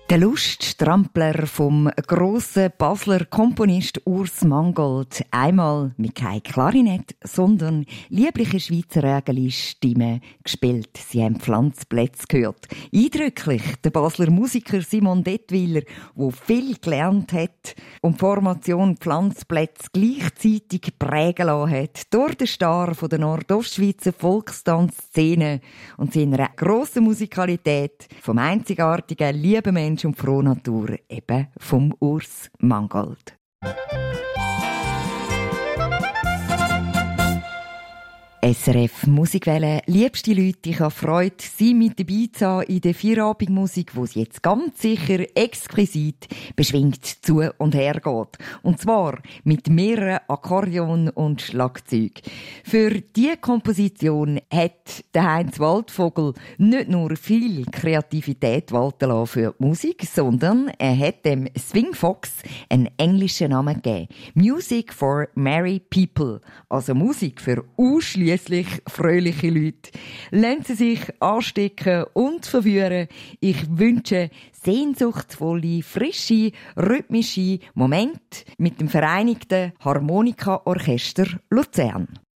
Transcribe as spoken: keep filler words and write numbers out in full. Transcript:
Der Luststrampler vom grossen Basler Komponist Urs Mangold. Einmal mit kein Klarinett, sondern liebliche Schweizer Rägeli-Stimmen gespielt. Sie haben Pflanzplätze gehört. Eindrücklich der Basler Musiker Simon Dettwiller, der viel gelernt hat und die Formation Pflanzplätze gleichzeitig prägen lassen hat durch den Star von der Nordostschweizer Volkstanzszene und seiner grossen Musikalität vom einzigartigen, lieben Menschen und Frohnatur, eben vom Urs Mangold. S R F Musikwelle, liebste Leute, ich habe Freude, Sie mit dabei zu haben in der Feierabendmusik, wo es jetzt ganz sicher exquisit beschwingt zu und her geht. Und zwar mit mehreren Akkordeon und Schlagzeug. Für diese Komposition hat der Heinz Waldvogel nicht nur viel Kreativität walten lassen für die Musik, sondern er hat dem Swing Fox einen englischen Namen gegeben. Music for Merry People, also Musik für ausschliesslich fröhliche Leute. Lassen Sie sich anstecken und verwirren. Ich wünsche sehnsuchtsvolle, frische, rhythmische Momente mit dem Vereinigten Harmonika-Orchester Luzern.